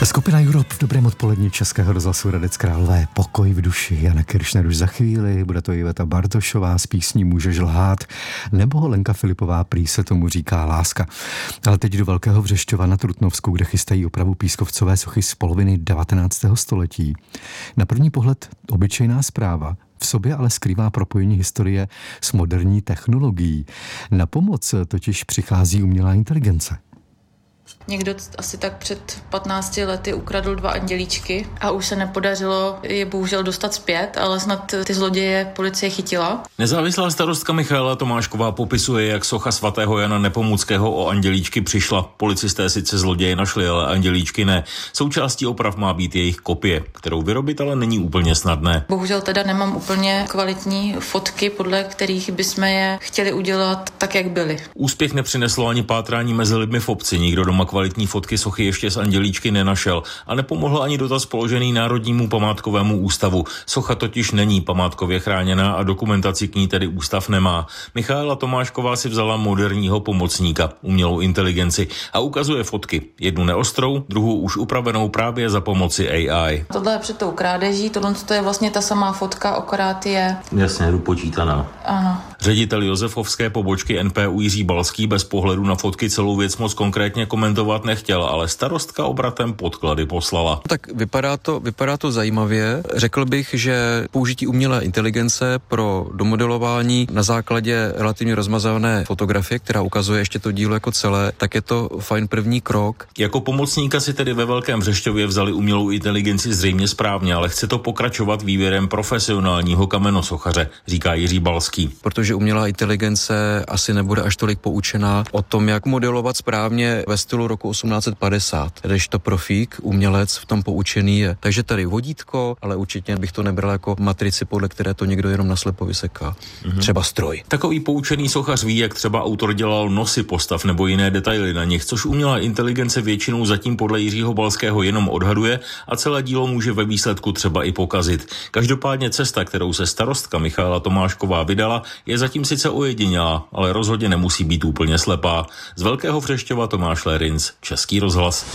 Skupina Europe v dobrém odpolední Českého rozhlasu Hradec Králové. Pokoj v duši. Jana Kiršner už za chvíli, bude to Iveta Bartošová s písní Můžeš lhát, nebo Lenka Filipová, prý se tomu říká láska. Ale teď do Velkého Břešťova na Trutnovsku, kde chystají opravu pískovcové sochy z poloviny 19. století. Na první pohled obyčejná zpráva, v sobě ale skrývá propojení historie s moderní technologií. Na pomoc totiž přichází umělá inteligence. Někdo asi tak před 15 lety ukradl 2 andělíčky a už se nepodařilo je bohužel dostat zpět, ale snad ty zloděje policie chytila. Nezávislá starostka Michaela Tomášková popisuje, jak socha svatého Jana Nepomuckého o andělíčky přišla. Policisté sice zloděje našli, ale andělíčky ne. Součástí oprav má být jejich kopie, kterou vyrobit ale není úplně snadné. Bohužel teda nemám úplně kvalitní fotky, podle kterých bychom je chtěli udělat tak, jak byly. Úspěch nepřineslo ani pátrání mezi lidmi v obci. Nikdo doma kvalitní fotky sochy ještě z andělíčky nenašel a nepomohl ani dotaz položený Národnímu památkovému ústavu. Socha totiž není památkově chráněná a dokumentaci k ní tedy ústav nemá. Michaela Tomášková si vzala moderního pomocníka, umělou inteligenci, a ukazuje fotky. Jednu neostrou, druhou už upravenou právě za pomoci AI. Tohle je před tou krádeží, tohle je vlastně ta samá fotka, akorát je... Jasně, dopočítaná. Ano. Ředitel Josefovské pobočky NPU Jiří Balský bez pohledu na fotky celou věc moc konkrétně komentovat nechtěl, ale starostka obratem podklady poslala. Tak vypadá to zajímavě. Řekl bych, že použití umělé inteligence pro domodelování na základě relativně rozmazané fotografie, která ukazuje ještě to dílo jako celé, tak je to fajn první krok. Jako pomocníka si tedy ve Velkém Břešťově vzali umělou inteligenci zřejmě správně, ale chce to pokračovat výběrem profesionálního kamenosochaře, říká Jiří Balský. Protože umělá inteligence asi nebude až tolik poučená o tom, jak modelovat správně ve stylu roku 1850, když to profík, umělec v tom poučený je. Takže tady vodítko, ale určitě bych to nebral jako matrici, podle které to někdo jenom naslepo vyseká. Třeba stroj. Takový poučený sochař ví, jak třeba autor dělal nosy postav nebo jiné detaily na nich, což umělá inteligence většinou zatím podle Jiřího Balského jenom odhaduje a celé dílo může ve výsledku třeba i pokazit. Každopádně cesta, kterou se starostka Michaela Tomášková vydala, je zatím sice ojedinělá, ale rozhodně nemusí být úplně slepá. Z Velkého Břešťova Tomáš Lerinc, Český rozhlas.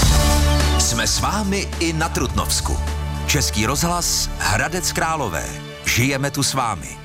Jsme s vámi i na Trutnovsku. Český rozhlas Hradec Králové. Žijeme tu s vámi.